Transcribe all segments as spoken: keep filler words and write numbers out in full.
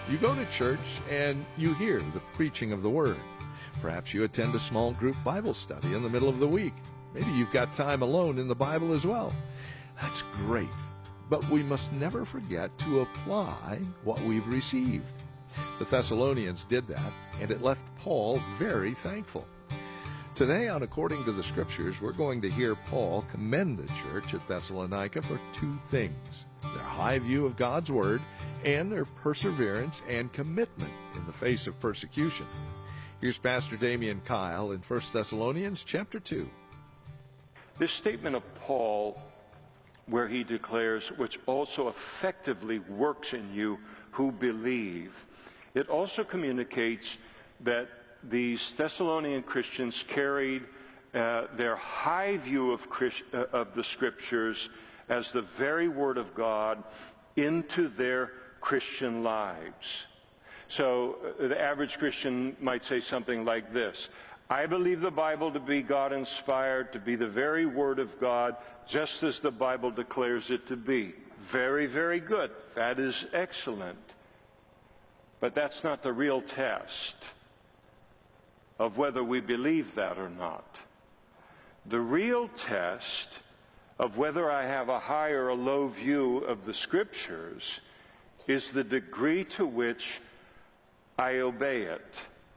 You go to church and you hear the preaching of the Word. Perhaps you attend a small group Bible study in the middle of the week. Maybe you've got time alone in the Bible as well. That's great. But we must never forget to apply what we've received. The Thessalonians did that, and it left Paul very thankful. Today on According to the Scriptures, we're going to hear Paul commend the church at Thessalonica for two things: their high view of God's Word and their perseverance and commitment in the face of persecution. Here's Pastor Damian Kyle in First Thessalonians chapter two. This statement of Paul, where he declares, which also effectively works in you who believe, it also communicates that these Thessalonian Christians carried uh, their high view of, Christ, uh, of the Scriptures as the very Word of God into their Christian lives. So uh, the average Christian might say something like this: I believe the Bible to be God-inspired, to be the very Word of God, just as the Bible declares it to be. Very, very good. That is excellent. But that's not the real test of whether we believe that or not. The real test of whether I have a high or a low view of the Scriptures is the degree to which I obey it,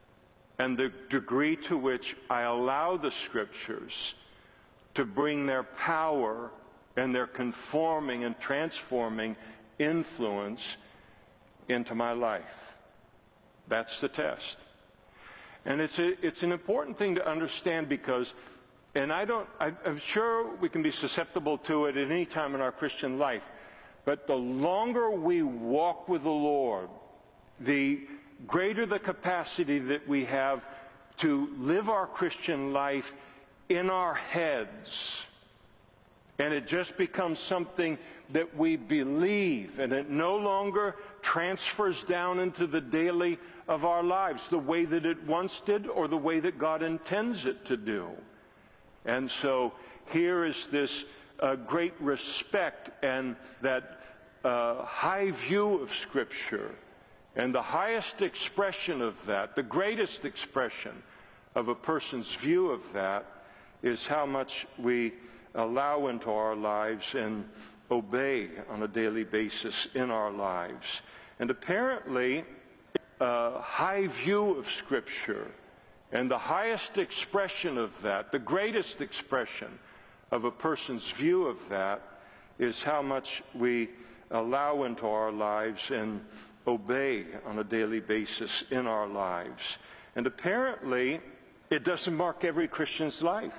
and the degree to which I allow the Scriptures to bring their power and their conforming and transforming influence into my life. That's the test. And it's a, it's an important thing to understand because, and I don't, I, I'm sure we can be susceptible to it at any time in our Christian life, but the longer we walk with the Lord, the greater the capacity that we have to live our Christian life in our heads. And it just becomes something that we believe, and it no longer transfers down into the daily of our lives the way that it once did or the way that God intends it to do. And so here is this uh, great respect and that uh, high view of Scripture. And the highest expression of that, the greatest expression of a person's view of that, is how much we allow into our lives and obey on a daily basis in our lives. And apparently, a high view of Scripture and the highest expression of that, the greatest expression of a person's view of that, is how much we allow into our lives and obey on a daily basis in our lives. And apparently, it doesn't mark every Christian's life,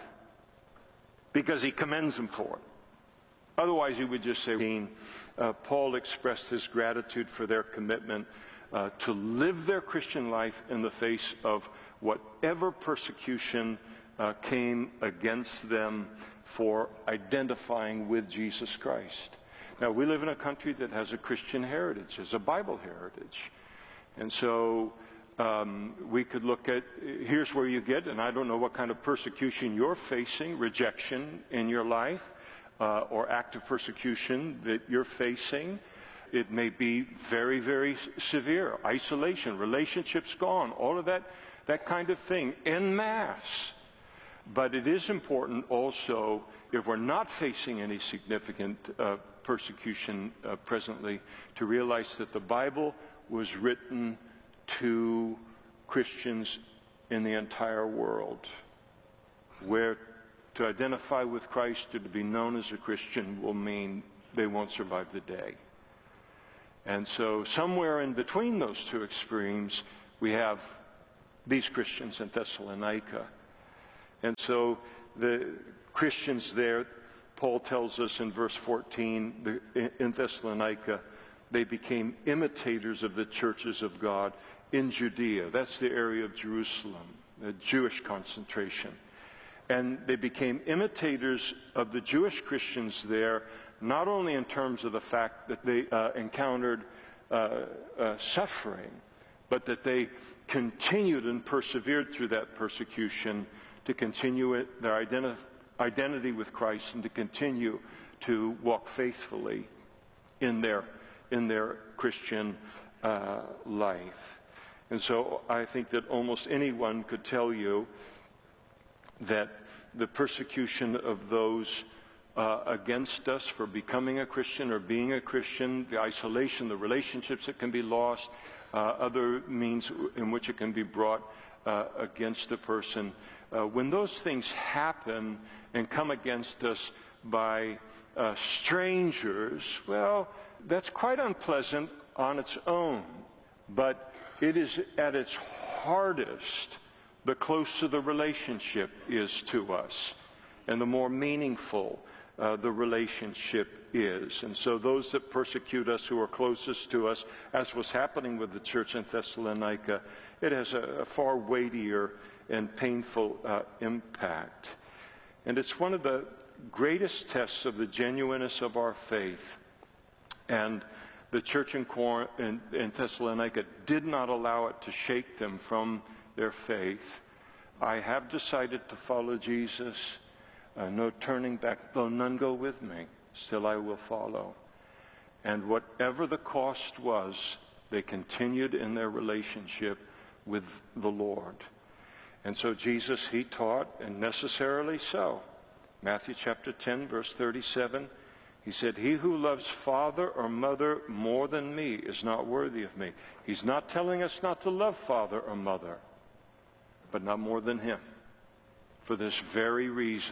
because he commends them for it. Otherwise, he would just say, uh, Paul expressed his gratitude for their commitment uh, to live their Christian life in the face of whatever persecution uh, came against them for identifying with Jesus Christ. Now, we live in a country that has a Christian heritage, has a Bible heritage. And so Um, we could look at, here's where you get, and I don't know what kind of persecution you're facing, rejection in your life, uh, or active persecution that you're facing. It may be very, very severe. Isolation, relationships gone, all of that, that kind of thing, en masse. But it is important also, if we're not facing any significant uh, persecution uh, presently, to realize that the Bible was written to Christians in the entire world, where to identify with Christ or to be known as a Christian will mean they won't survive the day. And so somewhere in between those two extremes, we have these Christians in Thessalonica. And so the Christians there, Paul tells us in verse fourteen, the, in Thessalonica, they became imitators of the churches of God in Judea. That's the area of Jerusalem, the Jewish concentration. And they became imitators of the Jewish Christians there, not only in terms of the fact that they uh, encountered uh, uh, suffering, but that they continued and persevered through that persecution to continue it, their identi- identity with Christ, and to continue to walk faithfully in their in their Christian uh, life. And so I think that almost anyone could tell you that the persecution of those uh, against us for becoming a Christian or being a Christian, the isolation, the relationships that can be lost, uh, other means in which it can be brought uh, against a person, uh, when those things happen and come against us by uh, strangers, well, that's quite unpleasant on its own, but it is at its hardest the closer the relationship is to us and the more meaningful uh, the relationship is. And so those that persecute us, who are closest to us, as was happening with the church in Thessalonica, it has a, a far weightier and painful uh, impact. And it's one of the greatest tests of the genuineness of our faith. And the church in, Cor- in, in Thessalonica did not allow it to shake them from their faith. I have decided to follow Jesus. Uh, no turning back. Though none go with me, still I will follow. And whatever the cost was, they continued in their relationship with the Lord. And so Jesus, he taught, and necessarily so. Matthew chapter ten, verse thirty-seven, he said, "He who loves father or mother more than me is not worthy of me." He's not telling us not to love father or mother, but not more than him, for this very reason.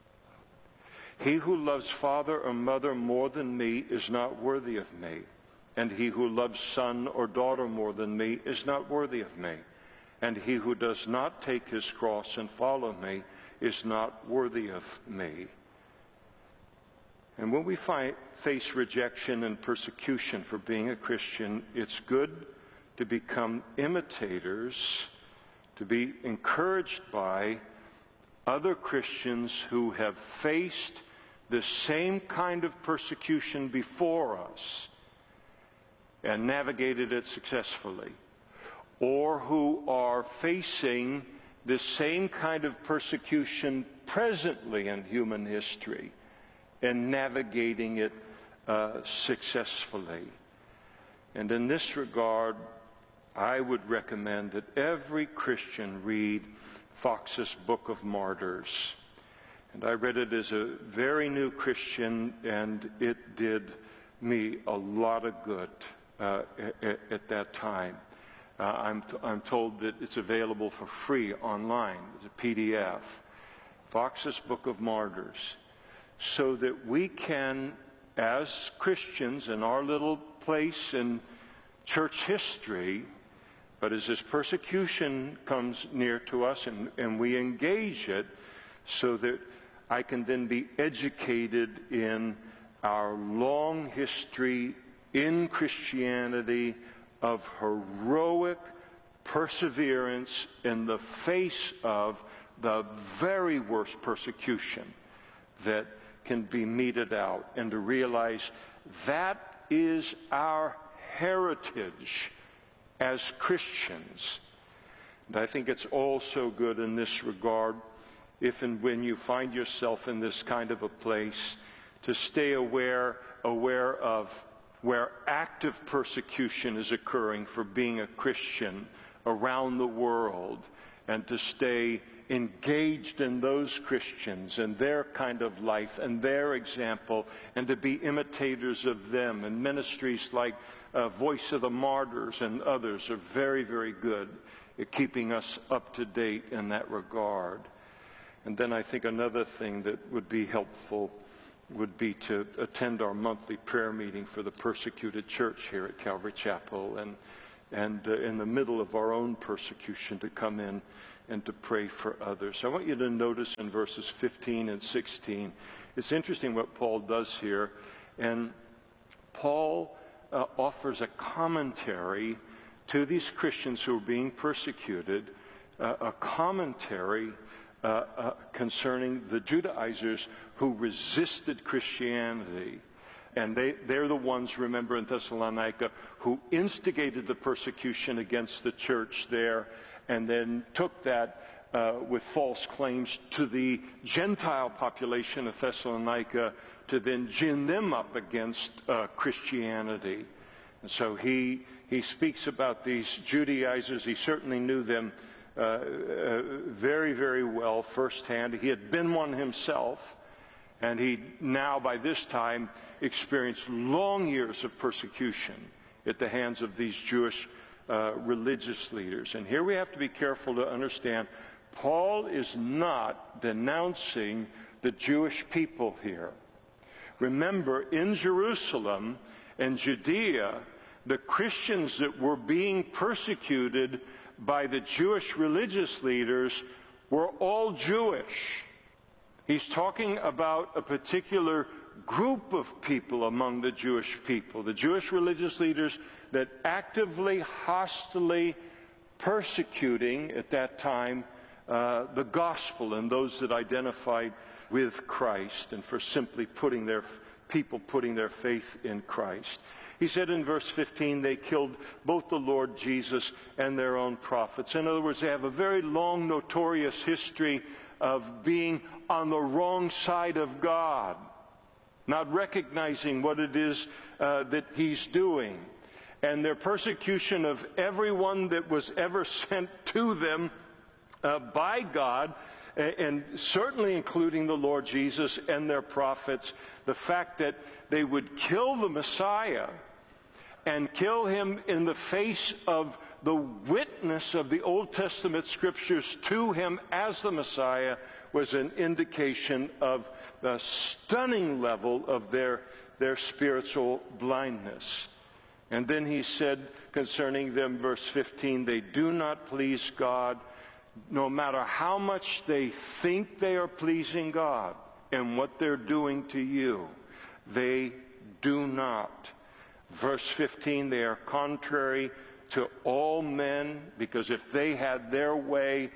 He who loves father or mother more than me is not worthy of me, and he who loves son or daughter more than me is not worthy of me, and he who does not take his cross and follow me is not worthy of me. And when we find, face rejection and persecution for being a Christian, it's good to become imitators, to be encouraged by other Christians who have faced the same kind of persecution before us and navigated it successfully, or who are facing the same kind of persecution presently in human history and navigating it uh, successfully. And in this regard, I would recommend that every Christian read Fox's Book of Martyrs. And I read it as a very new Christian, and it did me a lot of good uh, at, at that time. Uh, I'm, t- I'm told that it's available for free online as a P D F. Fox's Book of Martyrs. So that we can, as Christians in our little place in church history, but as this persecution comes near to us and, and we engage it, so that I can then be educated in our long history in Christianity of heroic perseverance in the face of the very worst persecution that can be meted out, and to realize that is our heritage as Christians. And I think it's also good in this regard, if and when you find yourself in this kind of a place, to stay aware, aware of where active persecution is occurring for being a Christian around the world, and to stay engaged in those Christians and their kind of life and their example, and to be imitators of them. And ministries like uh, Voice of the Martyrs and others are very, very good at keeping us up to date in that regard. And then I think another thing that would be helpful would be to attend our monthly prayer meeting for the persecuted church here at Calvary Chapel, and and uh, in the middle of our own persecution, to come in and to pray for others. I want you to notice in verses fifteen and sixteen, it's interesting what Paul does here. And Paul uh, offers a commentary to these Christians who are being persecuted, uh, a commentary uh, uh, concerning the Judaizers who resisted Christianity. And they, they're the ones, remember, in Thessalonica, who instigated the persecution against the church there, and then took that uh, with false claims to the Gentile population of Thessalonica to then gin them up against uh, Christianity. And so he, he speaks about these Judaizers. He certainly knew them uh, uh, very, very well firsthand. He had been one himself, and he now, by this time, experienced long years of persecution at the hands of these Jewish uh, religious leaders. And here we have to be careful to understand, Paul is not denouncing the Jewish people here. Remember, in Jerusalem and Judea, the Christians that were being persecuted by the Jewish religious leaders were all Jewish. He's talking about a particular group of people among the Jewish people, the Jewish religious leaders that actively, hostilely persecuting at that time uh, the gospel and those that identified with Christ, and for simply putting their people putting their faith in Christ. He said in verse fifteen, they killed both the Lord Jesus and their own prophets. In other words, they have a very long, notorious history of being on the wrong side of God, not recognizing what it is uh, that he's doing. And their persecution of everyone that was ever sent to them uh, by God, and certainly including the Lord Jesus and their prophets, the fact that they would kill the Messiah and kill him in the face of the witness of the Old Testament scriptures to him as the Messiah was an indication of the stunning level of their, their spiritual blindness. And then he said concerning them, verse fifteen, they do not please God, no matter how much they think they are pleasing God and what they're doing to you. They do not. Verse fifteen, they are contrary to all men, because if they had their way,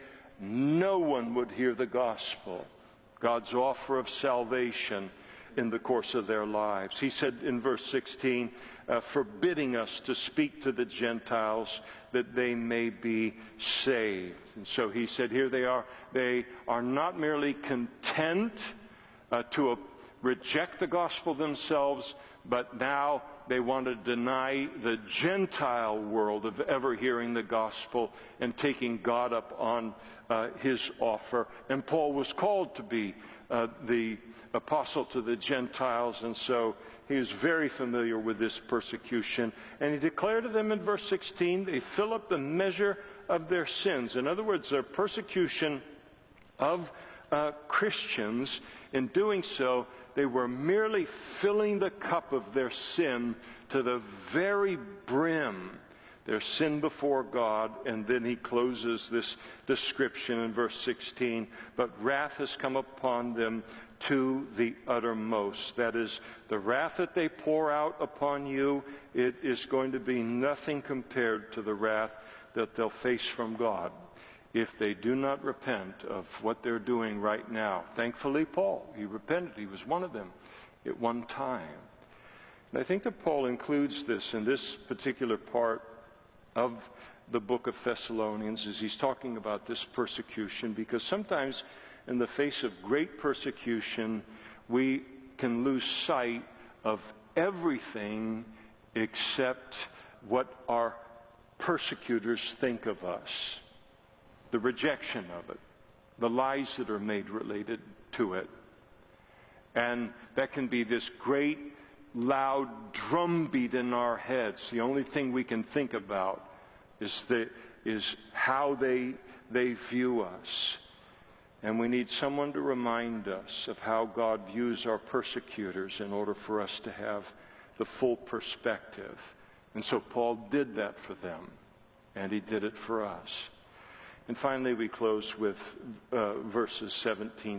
no one would hear the gospel, God's offer of salvation in the course of their lives. He said in verse sixteen, uh, forbidding us to speak to the Gentiles that they may be saved. And so he said, here they are. They are not merely content uh, to uh, reject the gospel themselves, but now they want to deny the Gentile world of ever hearing the gospel and taking God up on uh, his offer. And Paul was called to be uh, the apostle to the Gentiles, and so he was very familiar with this persecution. And he declared to them in verse sixteen, they fill up the measure of their sins. In other words, their persecution of uh, Christians, in doing so, they were merely filling the cup of their sin to the very brim, their sin before God. And then he closes this description in verse sixteen, but wrath has come upon them to the uttermost. That is, the wrath that they pour out upon you, it is going to be nothing compared to the wrath that they'll face from God if they do not repent of what they're doing right now. Thankfully, Paul, he repented. He was one of them at one time. And I think that Paul includes this in this particular part of the book of Thessalonians as he's talking about this persecution, because sometimes in the face of great persecution, we can lose sight of everything except what our persecutors think of us. The rejection of it, the lies that are made related to it. And that can be this great, loud drumbeat in our heads. The only thing we can think about is, the, is how they, they view us. And we need someone to remind us of how God views our persecutors in order for us to have the full perspective. And so Paul did that for them, and he did it for us. And finally, we close with uh, verses seventeen